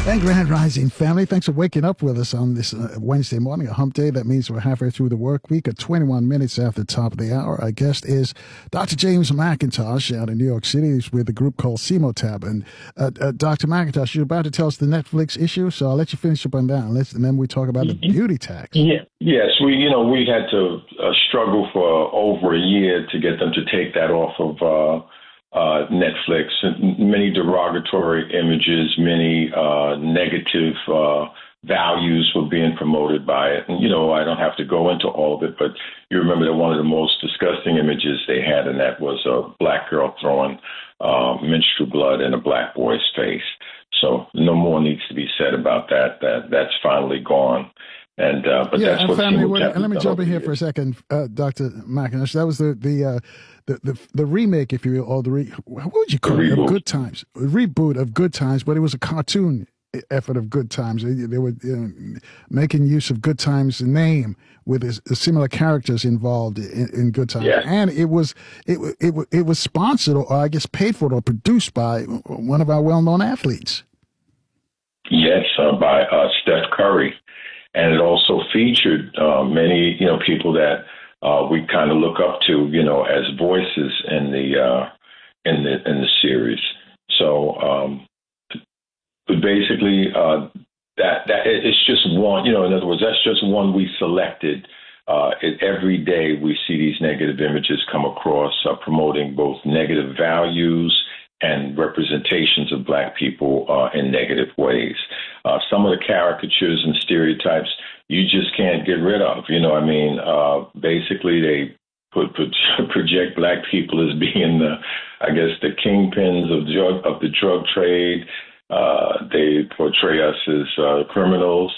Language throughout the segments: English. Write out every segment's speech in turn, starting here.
And Grand Rising family, thanks for waking up with us on this Wednesday morning, a hump day. That means we're halfway through the work week at 21 minutes after the top of the hour. Our guest is Dr. James McIntosh out in New York City. He's with a group called CEMOTAP. And Dr. McIntosh, you're about to tell us the Netflix issue, so I'll let you finish up on that, and then we talk about the beauty tax. Yeah. Yes, we had to struggle for over a year to get them to take that off of Netflix. Many derogatory images, many negative values were being promoted by it. And, I don't have to go into all of it, but you remember that one of the most disgusting images they had in that was a black girl throwing menstrual blood in a black boy's face. So no more needs to be said about that. That's finally gone. And but yeah, that's what family. Let me jump in here for a second, Dr. McIntosh. That was the remake, if you will, or what would you call it? Of Good Times, a reboot of Good Times, but it was a cartoon effort of Good Times. They were making use of Good Times' name with similar characters involved in Good Times, yeah. And it was sponsored, or I guess paid for, or produced by one of our well-known athletes. Yes, by Steph Curry. And it also featured many, people that we kind of look up to, as voices in the series. So, but basically, that it's just one. In other words, that's just one we selected. Every day we see these negative images come across, promoting both negative values and representations of black people in negative ways. Some of the caricatures and stereotypes you just can't get rid of. Basically they project black people as being the kingpins of the drug trade. They portray us as criminals.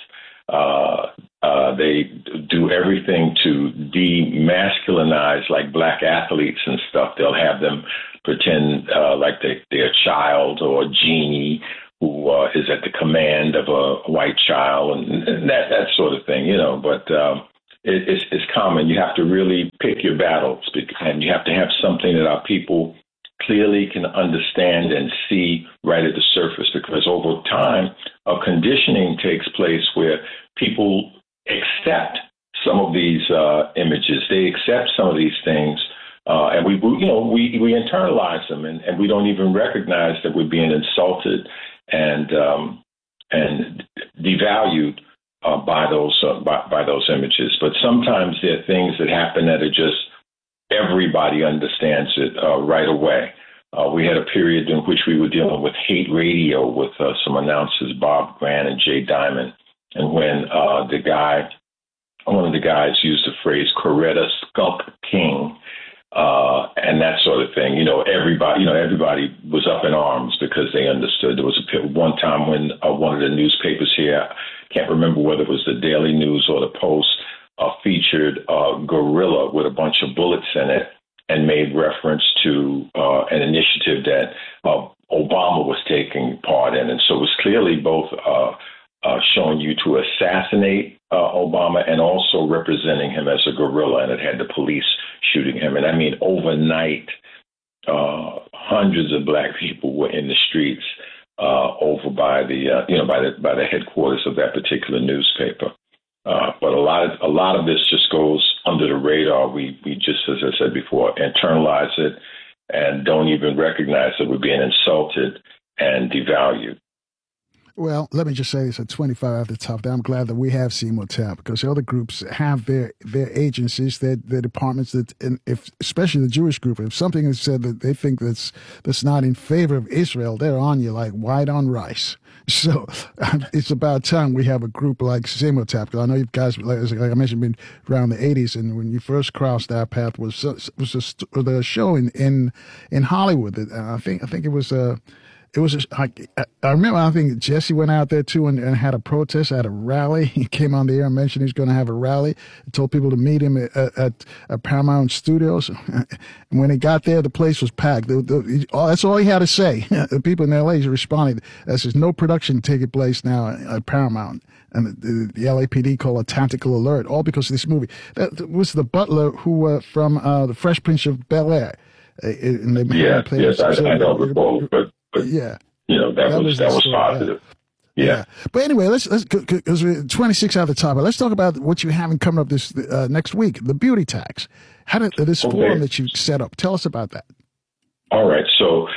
They do everything to demasculinize, like black athletes and stuff. They'll have them pretend like they're a child or a genie who is at the command of a white child and that sort of thing, But it's common. You have to really pick your battles, and you have to have something that our people clearly can understand and see right at the surface, because over time, a conditioning takes place where people accept some of these images. They accept some of these things, and we internalize them, and we don't even recognize that we're being insulted and devalued by those images. But sometimes there are things that happen that are just everybody understands it right away. We had a period in which we were dealing with hate radio with some announcers, Bob Grant and Jay Diamond. And when one of the guys used the phrase Coretta Skunk King, and that sort of thing, everybody was up in arms because they understood. There was one time when one of the newspapers here, I can't remember whether it was the Daily News or the Post, featured a gorilla with a bunch of bullets in it and made reference to an initiative that Obama was taking part in. And so it was clearly both showing you to assassinate Obama and also representing him as a gorilla, and it had the police shooting him. And I mean, overnight, hundreds of black people were in the streets over by the headquarters of that particular newspaper. But a lot of this just goes under the radar. We just, as I said before, internalize it and don't even recognize that we're being insulted and devalued. Well, let me just say this at 25 after the top. I'm glad that we have CEMOTAP, because the other groups have their agencies, their departments, especially the Jewish group. If something is said that they think that's not in favor of Israel, they're on you like white on rice. So it's about time we have a group like CEMOTAP. Because I know you guys, like I mentioned, been around the 80s, and when you first crossed our path was the show in Hollywood. I think it was. I remember, I think Jesse went out there too and had a protest at a rally. He came on the air and mentioned he was going to have a rally and told people to meet him at Paramount Studios. And when he got there, the place was packed. That's all he had to say. The people in L.A. responded, there's no production taking place now at Paramount. And the LAPD called a tactical alert, all because of this movie. That was the butler who from the Fresh Prince of Bel-Air. And I don't recall, but yeah, that was positive. Yeah. But anyway, let's because we're 26 out of the top. But let's talk about what you have coming up this next week. The beauty tax. How did this forum that you set up? Tell us about that. All right. So,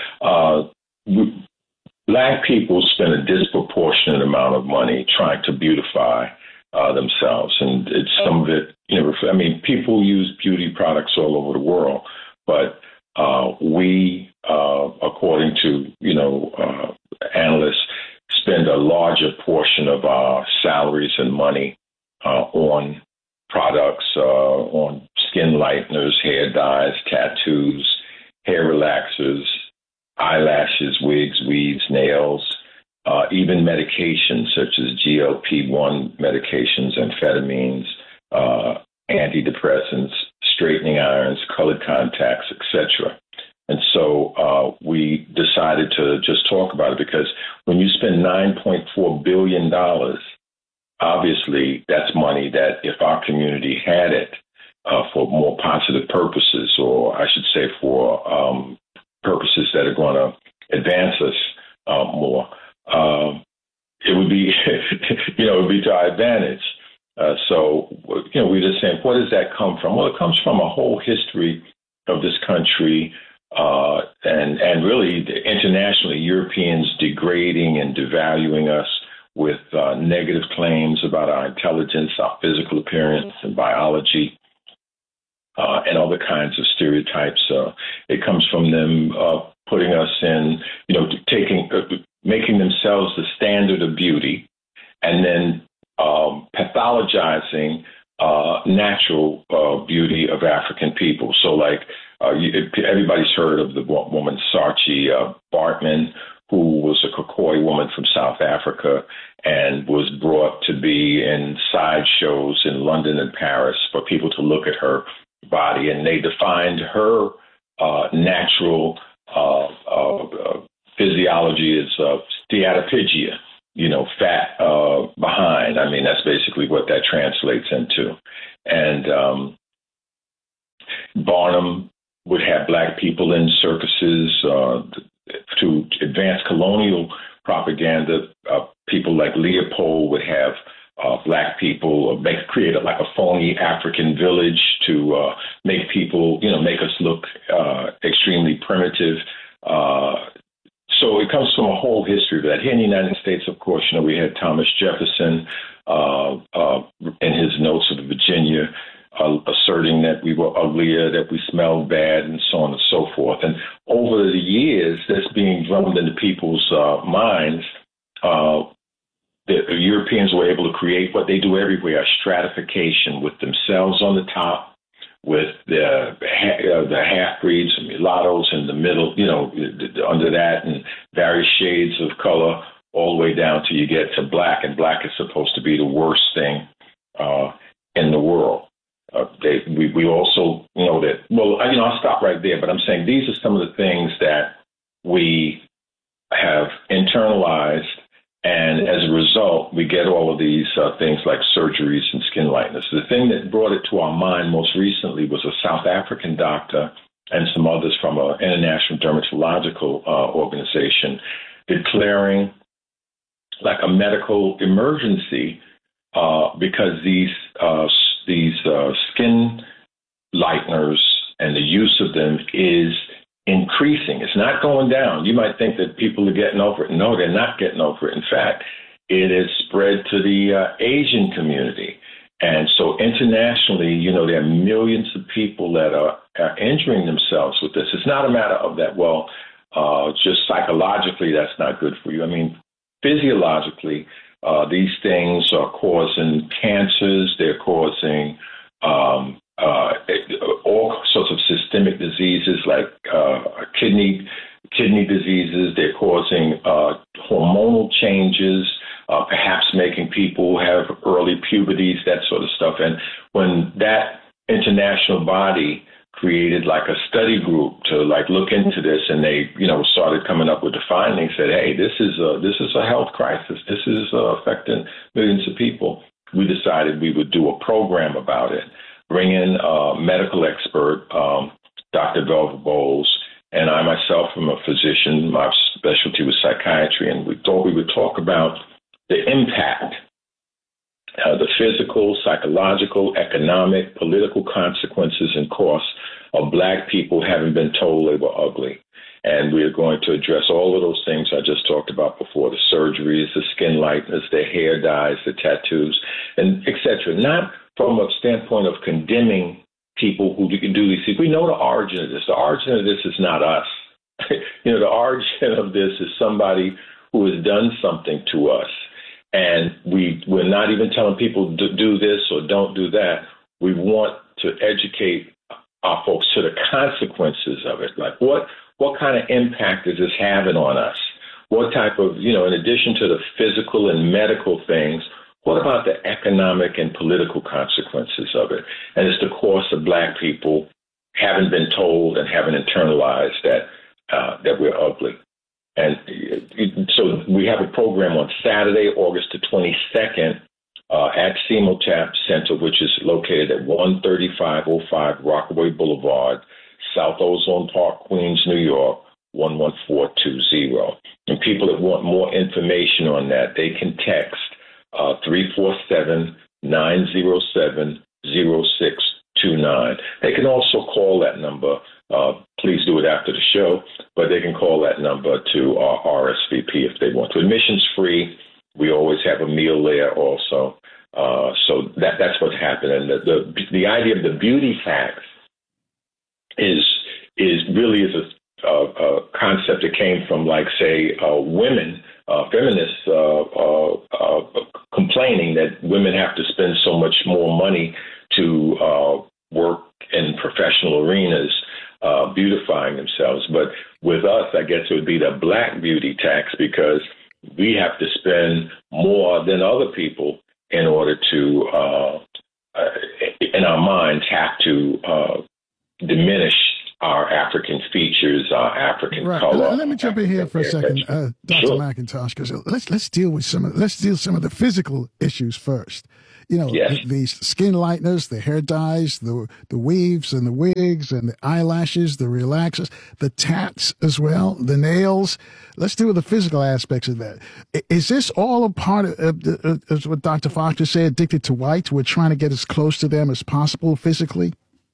Black people spend a disproportionate amount of money trying to beautify themselves, and it's some of it. I mean, people use beauty products all over the world, but we, according to analysts, spend a larger portion of our salaries and money on products, on skin lighteners, hair dyes, tattoos, hair relaxers, eyelashes, wigs, weaves, nails, even medications such as GLP-1 medications, amphetamines, antidepressants, straightening irons, colored contacts, etc. And so we decided to just talk about it because when you spend $9.4 billion, obviously that's money that if our community had it for more positive purposes, or I should say for purposes that are going to advance us more, it would be, it would be to our advantage. So we're just saying, where does that come from? Well, it comes from a whole history of this country and really internationally, Europeans degrading and devaluing us with negative claims about our intelligence, our physical appearance, and biology, and other kinds of stereotypes. It comes from them putting us in, making themselves the standard of beauty, and then pathologizing natural beauty of African people. So, like, everybody's heard of the woman Saartjie Baartman, who was a Khoikhoi woman from South Africa and was brought to be in sideshows in London and Paris for people to look at her body. And they defined her natural physiology as steatopygia, fat behind. I mean, that's basically what that translates into. And Barnum would have Black people in circuses to advance colonial propaganda. People like Leopold would have Black people create like a phony African village to make people, make us look extremely primitive. So it comes from a whole history of that. Here in the United States, of course, we had Thomas Jefferson in his notes of Virginia asserting that we were uglier, that we smelled bad, and so on and so forth. And over the years, that's being drummed into people's minds. The Europeans were able to create what they do everywhere, a stratification with themselves on the top, with the half-breeds and mulattoes in the middle, under that, and various shades of color, all the way down till you get to Black, and Black is supposed to be the worst thing in the world. We also know that, I'll stop right there, but I'm saying these are some of the things that we have internalized, and as a result, we get all of these things like surgeries and skin lightness. The thing that brought it to our mind most recently was a South African doctor and some others from an international dermatological organization declaring like a medical emergency because these skin lighteners and the use of them is increasing. It's not going down. You might think that people are getting over it. No, they're not getting over it. In fact, it has spread to the Asian community. And so internationally, there are millions of people that are injuring themselves with this. It's not a matter of that, just psychologically, that's not good for you. I mean, physiologically, these things are causing cancers. They're causing all sorts of systemic diseases like kidney diseases. They're causing hormonal changes, perhaps making people have early puberties, that sort of stuff. And when that international body created like a study group to like look into this, and they started coming up with the findings, said, hey, this is a health crisis. This is affecting millions of people. We decided we would do a program about it, bring in a medical expert, Dr. Velva Bowles, and I myself am a physician. My specialty was psychiatry, and we thought we would talk about the impact, the physical, psychological, economic, political consequences and costs of Black people having been told they were ugly. And we are going to address all of those things I just talked about before, the surgeries, the skin lightness, the hair dyes, the tattoos, and et cetera. Not from a standpoint of condemning people who do these things. We know the origin of this. The origin of this is not us. The origin of this is somebody who has done something to us. And we're not even telling people to do this or don't do that. We want to educate our folks to the consequences of it. Like what kind of impact is this having on us? What type of, in addition to the physical and medical things, what about the economic and political consequences of it? And it's the cost of Black people having been told and having internalized that we're ugly. And so we have a program on Saturday, August the 22nd, at CEMOTAP Center, which is located at 13505 Rockaway Boulevard, South Ozone Park, Queens, New York, 11420. And people that want more information on that, they can text 347-907-0629. They can also call that number. Please do it after the show, but they can call that number to RSVP if they want to. Admission's free. We always have a meal there also. So that's what's happening. The idea of the beauty tax is really a concept that came from, like, say, women, feminists complaining that women have to spend so much more money to work in professional arenas, beautifying themselves. But with us, I guess it would be the Black beauty tax, because we have to spend more than other people in order to, in our minds, have to diminish our African features, our African color. Let me jump in here for a second, Dr. Sure. McIntosh, because let's deal some of the physical issues first. Yes. The skin lighteners, the hair dyes, the weaves and the wigs and the eyelashes, the relaxers, the tats as well, the nails. Let's deal with the physical aspects of that. Is this all a part of what Dr. Fox just said, addicted to whites? We're trying to get as close to them as possible physically?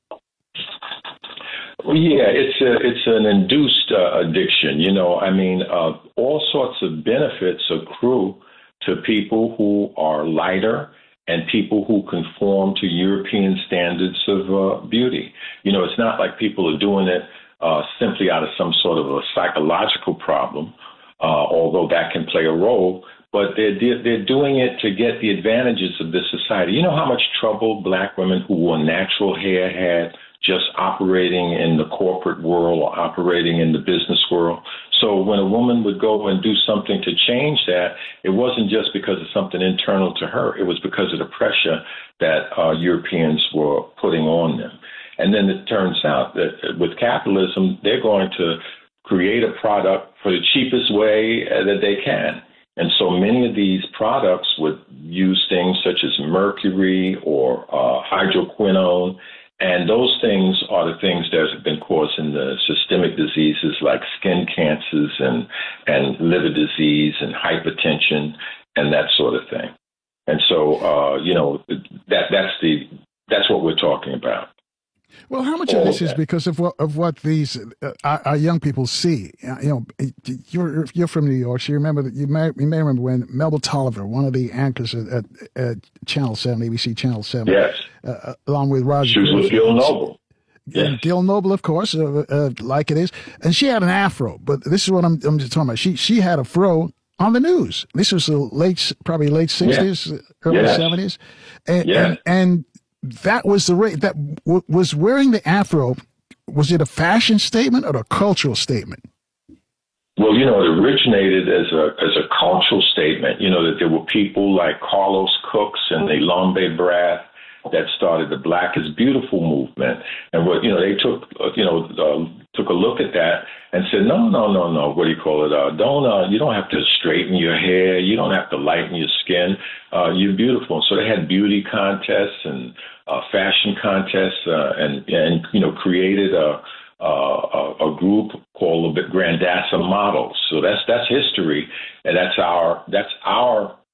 Yeah, it's an induced addiction. All sorts of benefits accrue to people who are lighter and people who conform to European standards of beauty. It's not like people are doing it simply out of some sort of a psychological problem, although that can play a role. But they're doing it to get the advantages of this society. You know how much trouble Black women who wore natural hair had just operating in the corporate world or operating in the business world? So when a woman would go and do something to change that, it wasn't just because of something internal to her. It was because of the pressure that Europeans were putting on them. And then it turns out that with capitalism, they're going to create a product for the cheapest way that they can. And so many of these products would use things such as mercury or hydroquinone. And those things are the things that have been causing the systemic diseases like skin cancers and liver disease and hypertension and that sort of thing. And so, that's what we're talking about. Well, how much of this is because of what these our young people see? You're from New York, so you remember that you may remember when Melba Tolliver, one of the anchors at Channel 7, ABC Channel 7, yes, along with Roger. She was with Gil Noble. Yes. Gil Noble, of course, like it is, and she had an afro. But this is what I'm just talking about. She had a fro on the news. This was probably late 60s, early 70s, and that was the rate that was wearing the afro. Was it a fashion statement or a cultural statement? Well, it originated as a cultural statement. That there were people like Carlos Cooks and the Lambe Brath that started the Black is Beautiful movement, and they took a look at that and said, no, what do you call it? You don't have to straighten your hair, you don't have to lighten your skin. You're beautiful. And so they had beauty contests and fashion contests, and created a group called the Grandassa Models. So that's history, and that's our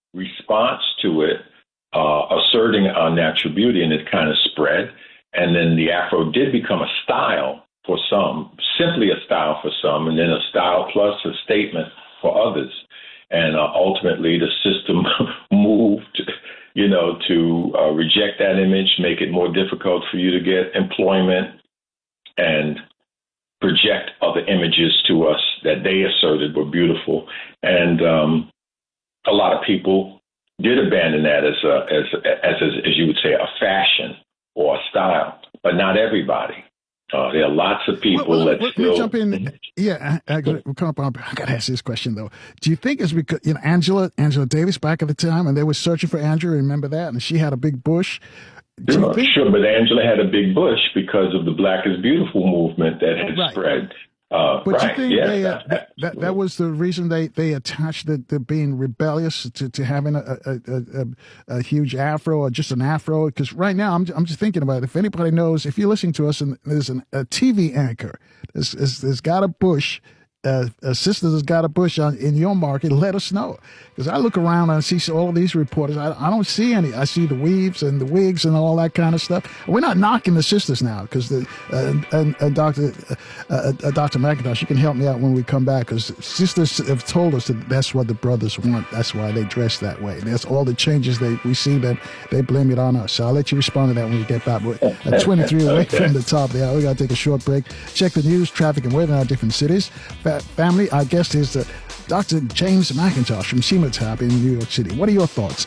response to it, asserting our natural beauty, and it kind of spread. And then the Afro did become a style for some, simply a style for some, and then a style plus a statement for others. And ultimately, the system moved, to reject that image, make it more difficult for you to get employment, and project other images to us that they asserted were beautiful. And a lot of people did abandon that as you would say, a fashion or a style, but not everybody. There are lots of people that still... jump in. Yeah, I got to ask this question, though. Do you think it's because, Angela Davis back at the time, and they were searching for Andrew, remember that? And she had a big bush. Sure, but Angela had a big bush because of the Black is Beautiful movement that had spread. But you think that was the reason they attached the being rebellious to having a huge afro or just an afro? Because right now I'm just thinking about it. If anybody knows, if you're listening to us and there's a TV anchor, there's got a bush. A sister that's got a bush in your market, let us know. Because I look around and I see all of these reporters. I don't see any. I see the weaves and the wigs and all that kind of stuff. We're not knocking the sisters now, because Dr. McIntosh, you can help me out when we come back, because sisters have told us that that's what the brothers want. That's why they dress that way. That's all the changes we see, that they blame it on us. So I'll let you respond to that when we get back. We're 23 away from the top there. We got to take a short break. Check the news, traffic, and weather in our different cities. Family, our guest is Dr. James McIntosh from CEMATAP in New York City. What are your thoughts?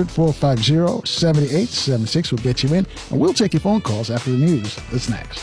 800-450-7876 will get you in, and we'll take your phone calls after the news. That's next.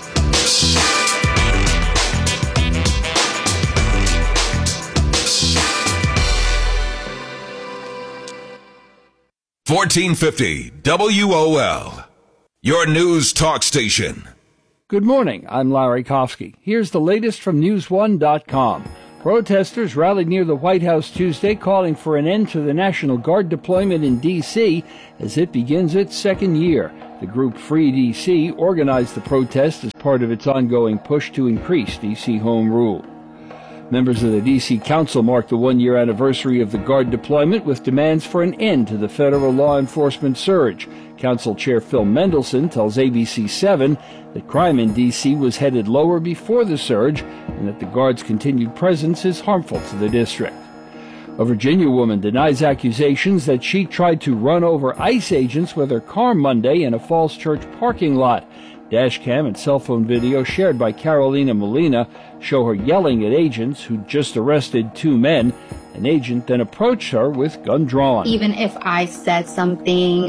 1450 WOL, your news talk station. Good morning, I'm Larry Kofsky. Here's the latest from News1.com. Protesters rallied near the White House Tuesday calling for an end to the National Guard deployment in D.C. as it begins its second year. The group Free D.C. organized the protest as part of its ongoing push to increase D.C. home rule. Members of the D.C. Council marked the one-year anniversary of the Guard deployment with demands for an end to the federal law enforcement surge. Council Chair Phil Mendelson tells ABC7 that crime in D.C. was headed lower before the surge and that the Guard's continued presence is harmful to the district. A Virginia woman denies accusations that she tried to run over ICE agents with her car Monday in a Falls Church parking lot. Dashcam and cell phone video shared by Carolina Molina show her yelling at agents who just arrested two men. An agent then approached her with gun drawn. Even if I said something,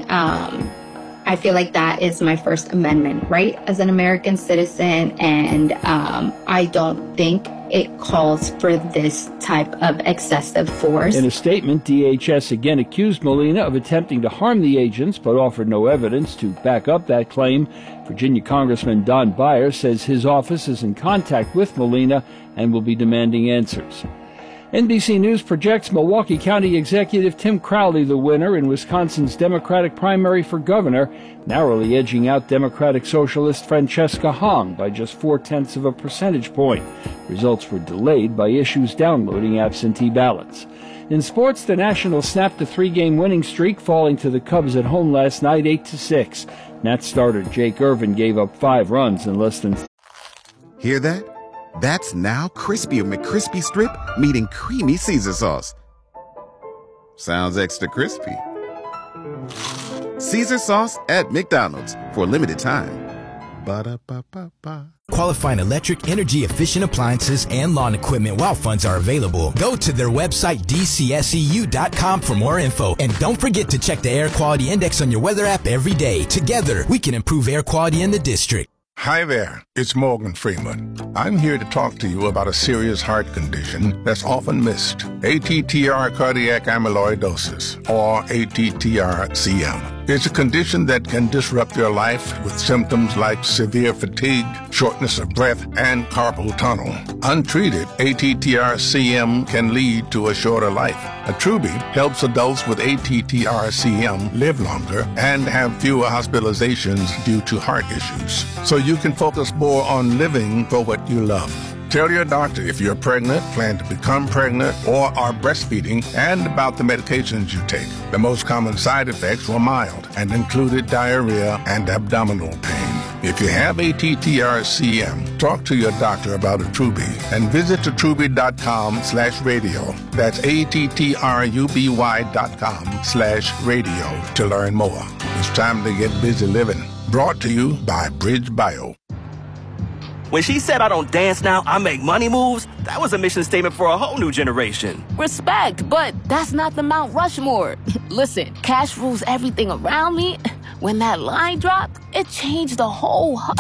I feel like that is my First Amendment right as an American citizen, and I don't think it calls for this type of excessive force. In a statement, DHS again accused Molina of attempting to harm the agents, but offered no evidence to back up that claim. Virginia Congressman Don Beyer says his office is in contact with Molina and will be demanding answers. NBC News projects Milwaukee County Executive Tim Crowley the winner in Wisconsin's Democratic primary for governor, narrowly edging out Democratic Socialist Francesca Hong by just 0.4 of a percentage point. Results were delayed by issues downloading absentee ballots. In sports, the Nationals snapped a 3-game winning streak, falling to the Cubs at home last night 8-6. Nats starter Jake Irvin gave up 5 runs in less than... Hear that? That's now Crispy McCrispy Strip meeting Creamy Caesar Sauce. Sounds extra crispy. Caesar Sauce at McDonald's for a limited time. Ba-da-ba-ba-ba. Qualifying electric, energy-efficient appliances and lawn equipment while funds are available. Go to their website, dcseu.com, for more info. And don't forget to check the Air Quality Index on your weather app every day. Together, we can improve air quality in the district. Hi there, it's Morgan Freeman. I'm here to talk to you about a serious heart condition that's often missed. ATTR cardiac amyloidosis, or ATTR-CM. It's a condition that can disrupt your life with symptoms like severe fatigue, shortness of breath, and carpal tunnel. Untreated, ATTR-CM can lead to a shorter life. Attruby helps adults with ATTR-CM live longer and have fewer hospitalizations due to heart issues, so you can focus more on living for what you love. Tell your doctor if you're pregnant, plan to become pregnant, or are breastfeeding, and about the medications you take. The most common side effects were mild and included diarrhea and abdominal pain. If you have ATTR-CM, talk to your doctor about Attruby and visit attruby.com/radio. That's ATTRUBY.com/radio to learn more. It's time to get busy living. Brought to you by BridgeBio. When she said I don't dance now, I make money moves, that was a mission statement for a whole new generation. Respect, but that's not the Mount Rushmore. Listen, cash rules everything around me. When that line dropped, it changed the whole